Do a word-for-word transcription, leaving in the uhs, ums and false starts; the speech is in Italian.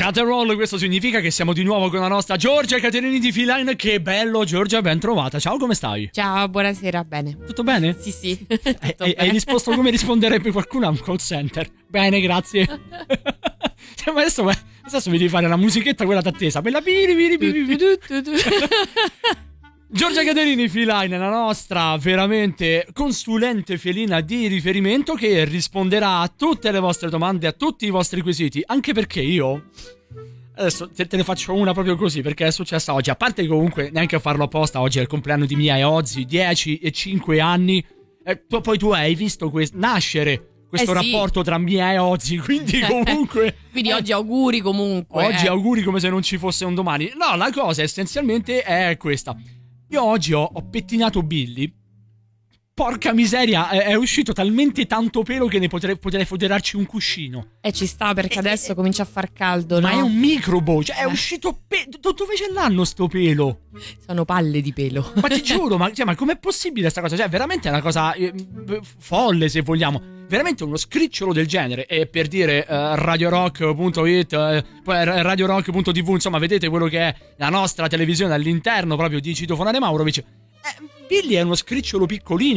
Cut and roll, questo significa che siamo di nuovo con la nostra Giorgia Caterini di Feline. Che bello, Giorgia, ben trovata. Ciao, come stai? Ciao, buonasera, bene. Tutto bene? Sì, sì. Hai, Tutto hai, bene. hai risposto come risponderebbe qualcuno a un call center. Bene, grazie. Cioè, ma adesso, adesso mi devi fare la musichetta quella d'attesa. Quella piri, piri, piri, piri. Giorgia Caterini Feline, la nostra veramente consulente felina di riferimento, che risponderà a tutte le vostre domande, a tutti i vostri quesiti, anche perché io adesso te, te ne faccio una proprio così, perché è successa oggi, a parte che comunque neanche a farlo apposta, oggi è il compleanno di Mia e Ozzy, dieci e cinque anni, e poi tu hai visto que- nascere questo Eh sì. rapporto tra Mia e Ozzy, quindi comunque Quindi eh, oggi auguri comunque. oggi eh. auguri come se non ci fosse un domani. No, la cosa essenzialmente è questa. Io oggi ho, ho pettinato Billy. Porca miseria, è, è uscito talmente tanto pelo che ne potrei, potrei foderarci un cuscino. Eh, ci sta, perché Eh, adesso eh, comincia a far caldo, Ma no? è un microbo, cioè è Eh. uscito pe- do- dove ce l'hanno sto pelo? Sono palle di pelo. Ma ti giuro, ma, cioè, ma com'è possibile sta cosa? Cioè veramente è una cosa eh, folle, se vogliamo. Veramente uno scricciolo del genere. E per dire eh, radiorock punto it, eh, poi radiorock punto tv, insomma, vedete quello che è la nostra televisione all'interno proprio di Citofonare Maurovic. Eh, Billy è uno scricciolo piccolino.